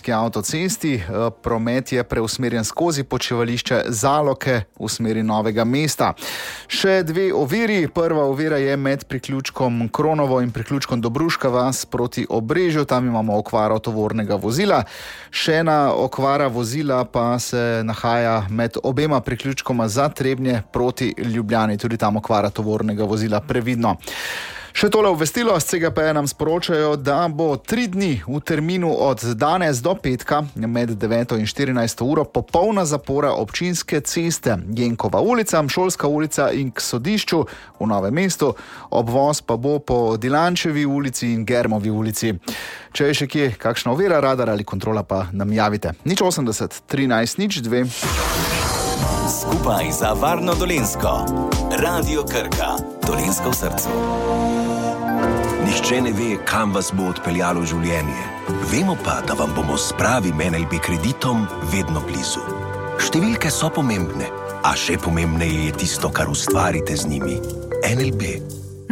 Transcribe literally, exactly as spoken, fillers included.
slovenski avtocesti. Promet je preusmerjen skozi počivališče Zaloke v smeri Novega mesta. Še dve oviri. Prva ovira je med priključkom Kronovo in priključkom Dobruška vas proti Obrežju. Tam imamo okvaro tovornega vozila. Še ena okvara vozila pa se nahaja med obema priključkoma za Trebnje proti Ljubljani. Tudi tam okvara tovornega vozila, previdno. Še tole obvestilo z C G P nam sporočajo, da bo tri dni v terminu od danes do petka med deveto in štirinajsto uro popolna zapora občinske ceste Jenkova ulica, Šolska ulica in k sodišču v Novem mestu. Obvoz pa bo po Dilančevi ulici in Germovi ulici. Če je še kje kakšna ovira, radar ali kontrola, pa nam javite. nič osemdeset, trinajst, nič dve. Skupaj za varno Dolenjsko. Radio Krka. Dolenjsko v srcu. Nihče ne ve, kam vas bo odpeljalo življenje. Vemo pa, da vam bomo s pravim N L B kreditom vedno blizu. Številke so pomembne, a še pomembneje je tisto, kar ustvarite z njimi. N L B.